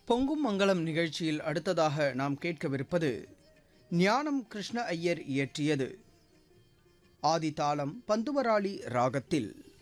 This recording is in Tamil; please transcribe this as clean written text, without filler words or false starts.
பொங்கும் மங்களம் நிகழ்ச்சியில் அடுத்ததாக நாம் கேட்கவிருப்பது ஞானம் கிருஷ்ண ஐயர் இயற்றியது ஆதி தாளம் பந்துவராளி ராகத்தில்